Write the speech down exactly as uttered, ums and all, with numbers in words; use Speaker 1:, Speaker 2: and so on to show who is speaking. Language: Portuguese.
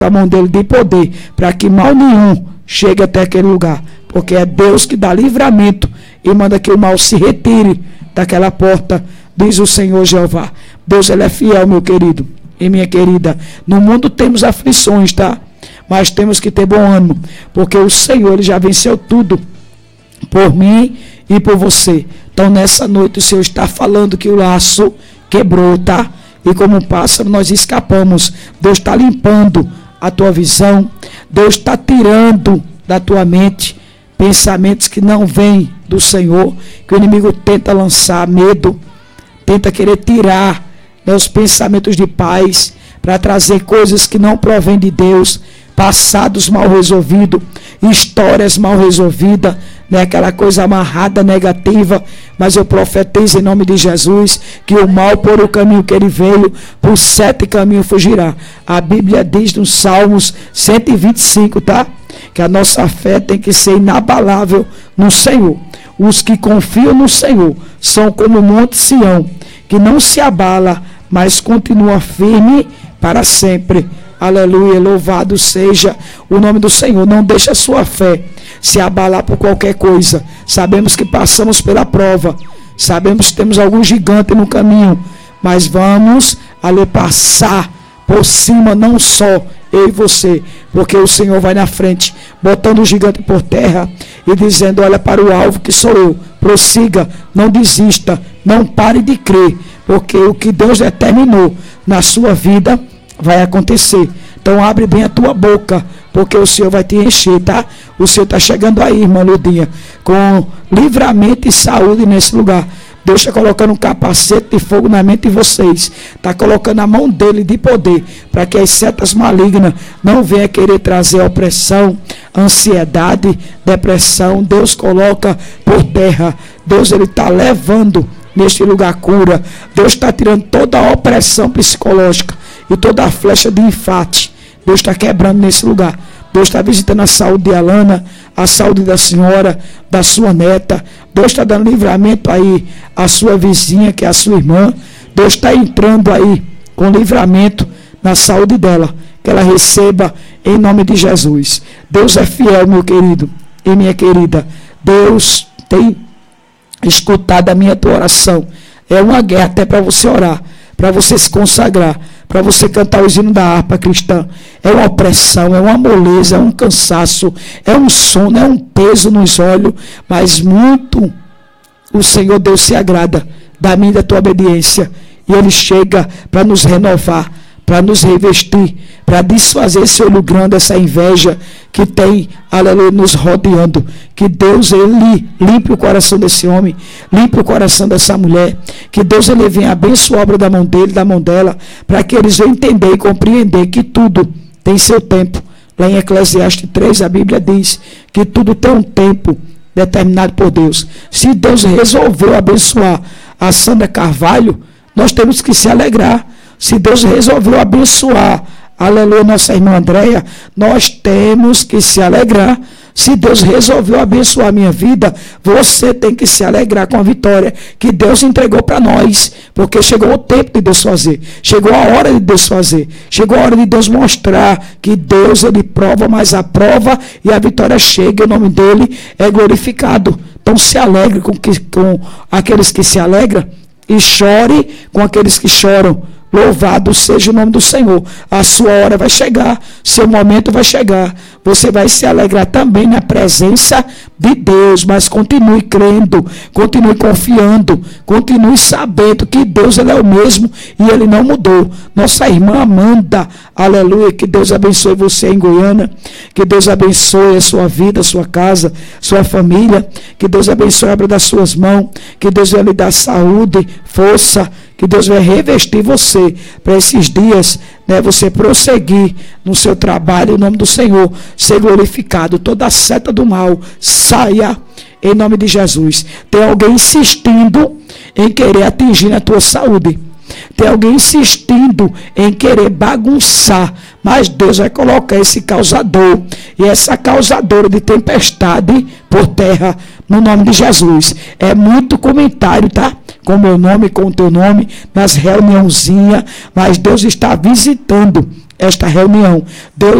Speaker 1: a mão dele de poder, para que mal nenhum chegue até aquele lugar, porque é Deus que dá livramento e manda que o mal se retire daquela porta, diz o Senhor Jeová. Deus, ele é fiel, meu querido e minha querida. No mundo temos aflições, tá? Mas temos que ter bom ânimo, porque o Senhor, ele já venceu tudo por mim e por você. Então nessa noite o Senhor está falando que o laço quebrou, tá? E como um pássaro nós escapamos. Deus está limpando a tua visão, Deus está tirando da tua mente pensamentos que não vêm do Senhor, que o inimigo tenta lançar medo, tenta querer tirar, né, os pensamentos de paz, para trazer coisas que não provêm de Deus, passados mal resolvidos, histórias mal resolvidas, né, aquela coisa amarrada, negativa. Mas eu profetizo em nome de Jesus que o mal por o caminho que ele veio, por sete caminhos fugirá. A Bíblia diz nos Salmos cento e vinte e cinco, tá? Que a nossa fé tem que ser inabalável no Senhor. Os que confiam no Senhor são como o monte Sião, que não se abala, mas continua firme para sempre. Aleluia, louvado seja o nome do Senhor. Não deixe a sua fé se abalar por qualquer coisa. Sabemos que passamos pela prova, sabemos que temos algum gigante no caminho, mas vamos ali passar por cima, não só eu e você, porque o Senhor vai na frente, botando o gigante por terra e dizendo: olha para o alvo que sou eu, prossiga, não desista, não pare de crer, porque o que Deus determinou na sua vida vai acontecer. Então abre bem a tua boca, porque o Senhor vai te encher, tá? O Senhor está chegando aí, irmã Ludinha, com livramento e saúde nesse lugar. Deus está colocando um capacete de fogo na mente de vocês. Está colocando a mão dele de poder, para que as setas malignas não venham querer trazer opressão, ansiedade, depressão. Deus coloca por terra. Deus, ele está levando neste lugar cura. Deus está tirando toda a opressão psicológica e toda a flecha de enfate. Deus está quebrando nesse lugar. Deus está visitando a saúde de Alana, a saúde da senhora, da sua neta. Deus está dando livramento aí à sua vizinha, que é a sua irmã. Deus está entrando aí com livramento na saúde dela, que ela receba em nome de Jesus. Deus é fiel, meu querido e minha querida. Deus tem escutado a minha tua oração. É uma guerra até para você orar, para você se consagrar, para você cantar os hinos da harpa cristã. É uma opressão, é uma moleza, é um cansaço, é um sono, é um peso nos olhos, mas muito o Senhor Deus se agrada da minha e da tua obediência, e ele chega para nos renovar, para nos revestir, para desfazer esse olho grande, essa inveja que tem, aleluia, nos rodeando. Que Deus, ele limpe o coração desse homem, limpe o coração dessa mulher, que Deus, ele venha abençoar a obra da mão dele, da mão dela, para que eles venham entender e compreender que tudo tem seu tempo. Lá em Eclesiastes três, a Bíblia diz que tudo tem um tempo determinado por Deus. Se Deus resolveu abençoar a Sandra Carvalho, nós temos que se alegrar. Se Deus resolveu abençoar, aleluia, nossa irmã Andréia, nós temos que se alegrar. Se Deus resolveu abençoar a minha vida, você tem que se alegrar com a vitória que Deus entregou para nós, porque chegou o tempo de Deus fazer, chegou a hora de Deus fazer, chegou a hora de Deus mostrar que Deus, ele prova, mas a prova e a vitória chega, e o nome dele é glorificado. Então se alegre com, que, com aqueles que se alegram, e chore com aqueles que choram. Louvado seja o nome do Senhor. A sua hora vai chegar, seu momento vai chegar. Você vai se alegrar também na presença de Deus, mas continue crendo, continue confiando, continue sabendo que Deus, ele é o mesmo e ele não mudou. Nossa irmã Amanda, aleluia, que Deus abençoe você em Goiânia, que Deus abençoe a sua vida, a sua casa, sua família, que Deus abençoe a obra das suas mãos, que Deus vai lhe dar saúde, força, que Deus vai revestir você para esses dias, né, você prosseguir no seu trabalho, em nome do Senhor, ser glorificado. Toda seta do mal, saia em nome de Jesus. Tem alguém insistindo em querer atingir a tua saúde. Tem alguém insistindo em querer bagunçar, mas Deus vai colocar esse causador e essa causadora de tempestade por terra, no nome de Jesus. É muito comentário, tá? Com o meu nome, com o teu nome, nas reuniãozinhas, mas Deus está visitando esta reunião. Deus